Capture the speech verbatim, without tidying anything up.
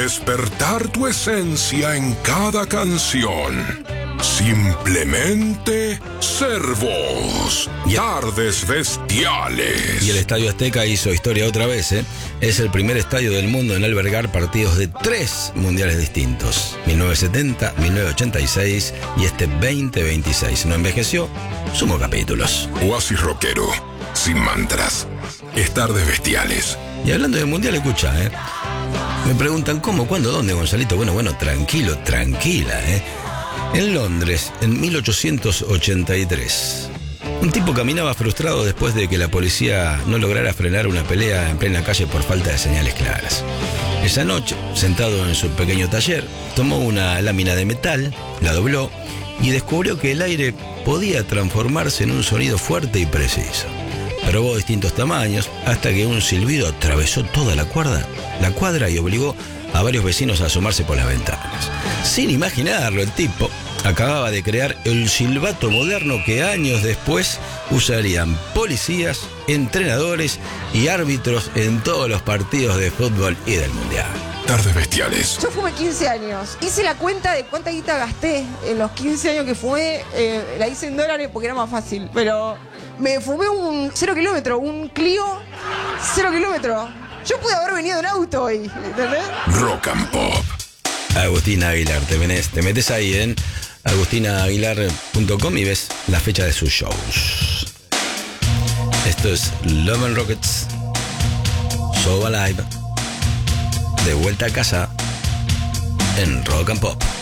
Despertar tu esencia en cada canción. Simplemente ser vos. Tardes Bestiales. Y el Estadio Azteca hizo historia otra vez, ¿eh? Es el primer estadio del mundo en albergar partidos de tres mundiales distintos. mil novecientos setenta, mil novecientos ochenta y seis y este veinte veintiséis. No envejeció, sumó capítulos. Oasis rockero, sin mantras. Es Tardes Bestiales. Y hablando de mundial, escucha, ¿eh? Me preguntan cómo, cuándo, dónde, Gonzalito. Bueno, bueno, tranquilo, tranquila, ¿eh? En Londres, en mil ochocientos ochenta y tres, un tipo caminaba frustrado después de que la policía no lograra frenar una pelea en plena calle por falta de señales claras. Esa noche, sentado en su pequeño taller, tomó una lámina de metal, la dobló y descubrió que el aire podía transformarse en un sonido fuerte y preciso. Probó distintos tamaños hasta que un silbido atravesó toda la cuadra, la cuadra y obligó a varios vecinos a asomarse por las ventanas. Sin imaginarlo, el tipo acababa de crear el silbato moderno que años después usarían policías, entrenadores y árbitros en todos los partidos de fútbol y del mundial. Tardes Bestiales. Yo fumé quince años. Hice la cuenta de cuánta guita gasté en los quince años que fumé. Eh, la hice en dólares porque era más fácil. Pero me fumé un cero kilómetro, un Clio cero kilómetro. Yo pude haber venido en auto hoy, ¿entendés? Rock and Pop. Agustina Aguilar, te, venés, te metes ahí en agustina aguilar punto com y ves la fecha de sus shows. Esto es Love and Rockets, So Alive, de vuelta a casa en Rock and Pop.